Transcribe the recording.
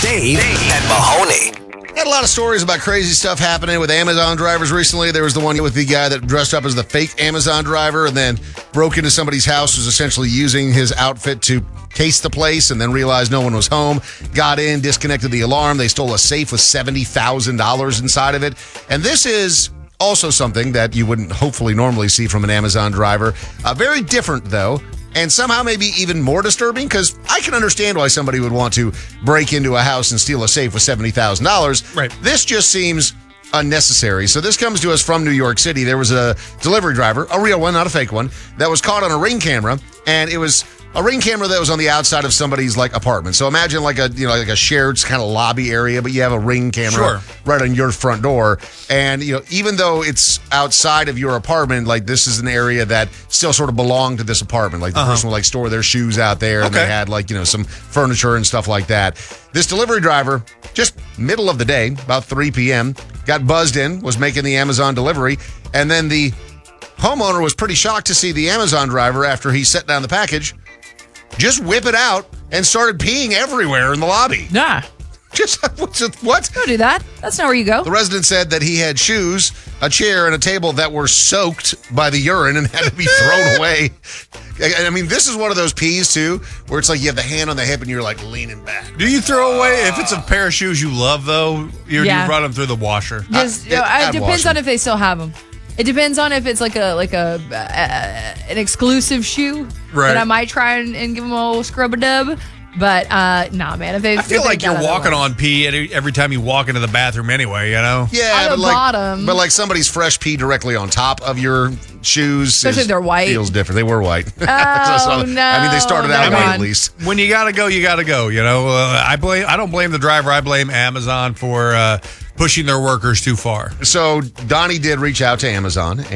Dave and Mahoney. Had a lot of stories about crazy stuff happening with Amazon drivers recently. There was the one with the guy that dressed up as the fake Amazon driver and then broke into somebody's house, was essentially using his outfit to case the place and then realized no one was home. Got in, disconnected the alarm. They stole a safe with $70,000 inside of it. And this is also something that you wouldn't hopefully normally see from an Amazon driver. Very different, though. And somehow maybe even more disturbing, because I can understand why somebody would want to break into a house and steal a safe with $70,000. Right. This just seems unnecessary. So this comes to us from New York City. There was a delivery driver, a real one, not a fake one, that was caught on a Ring camera, and it was a Ring camera that was on the outside of somebody's apartment. So imagine like a shared kind of lobby area, but you have a Ring camera right on your front door. And even though it's outside of your apartment, this is an area that still sort of belonged to this apartment. Like the person would store their shoes out there, and they had some furniture and stuff like that. This delivery driver, just middle of the day, about 3 p.m., got buzzed in, was making the Amazon delivery, and then the homeowner was pretty shocked to see the Amazon driver, after he set down the package, just whip it out and started peeing everywhere in the lobby. Nah. Just, what? Don't do that. That's not where you go. The resident said that he had shoes, a chair, and a table that were soaked by the urine and had to be thrown away. I mean, this is one of those pees, too, where it's like you have the hand on the hip and you're leaning back. Do you throw away, if it's a pair of shoes you love, though, you run them through the washer? It depends on if they still have them. It depends on if it's an exclusive shoe that I might try and give them a little scrub-a-dub. But, nah, man. I feel like you're walking on pee every time you walk into the bathroom anyway, Yeah, on the bottom. But somebody's fresh pee directly on top of your shoes. Especially if they're white. Feels different. They were white. Oh, no. I mean, they started out white at least. When you gotta go, you gotta go. I don't blame the driver. I blame Amazon for pushing their workers too far. So Donnie did reach out to Amazon.